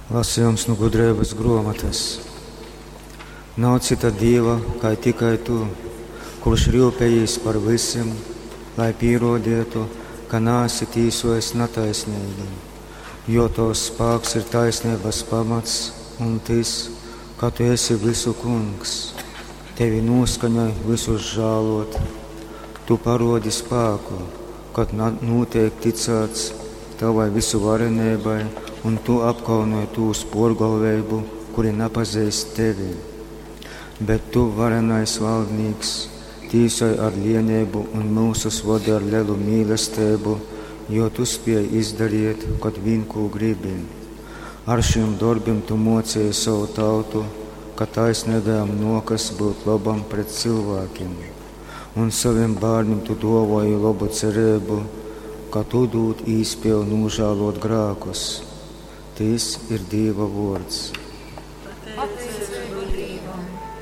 Lasījums no gudrības grāmatas. Nav cita dieva, kā tikai tu, kurš rūpējies par visiem, lai pierādītu, ka neesi tīsojis netaisnīgi, jo tavs spēks ir taisnības pamats un tas, ka tu esi visu kungs. Tevi noskaņoja visus žālot. Tu parodi spēku, kad notiek ticēts tavai visu varenībai, un tu apkaunoji tū sporgalvību, kuri nepazīst tevi. Bet tu, varenais valdnieks, tīsoji ar lienību un mūsus vadi ar lielu mīlestību, jo tu spēj izdarīt, kad vien ko gribi. Ar šiem darbiem tu mocēji savu tautu, ka taisnīgajam nokas būt labam pret cilvēkiem, un saviem bērniem tu dāvāji labu cerību, ka tu dod iespēju nožēlot grēkus. Tas ir Dieva vārds. Pateicība Dievam.